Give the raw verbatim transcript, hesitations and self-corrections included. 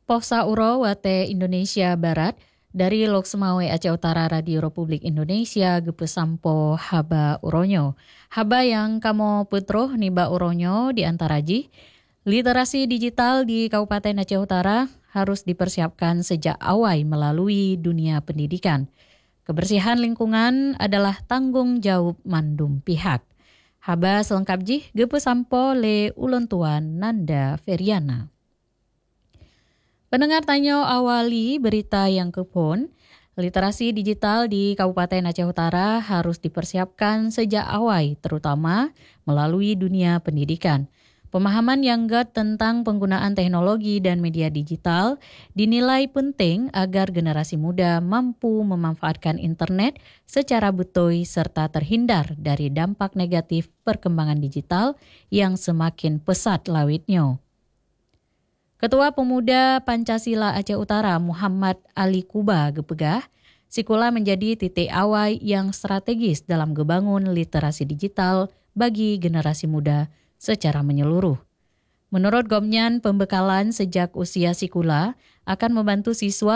Posa Uro Wate Indonesia Barat dari Lok Semawe Aceh Utara Radio Republik Indonesia gepesampo haba uronyo. Haba yang kamo putro niba uronyo di antaraji. Literasi digital di Kabupaten Aceh Utara harus dipersiapkan sejak awal melalui dunia pendidikan. Kebersihan lingkungan adalah tanggung jawab mandum pihak. Haba selengkap jih gepesampo le ulun tuan Nanda Feriana. Pendengar tanyo awali berita yang kepon, literasi digital di Kabupaten Aceh Utara harus dipersiapkan sejak awal, terutama melalui dunia pendidikan. Pemahaman yang gad tentang penggunaan teknologi dan media digital dinilai penting agar generasi muda mampu memanfaatkan internet secara betul serta terhindar dari dampak negatif perkembangan digital yang semakin pesat lawitnya. Ketua Pemuda Pancasila Aceh Utara Muhammad Ali Kuba gepegah, Sikula menjadi titik awal yang strategis dalam ngebangun literasi digital bagi generasi muda secara menyeluruh. Menurut Gomnyan, pembekalan sejak usia Sikula akan membantu siswa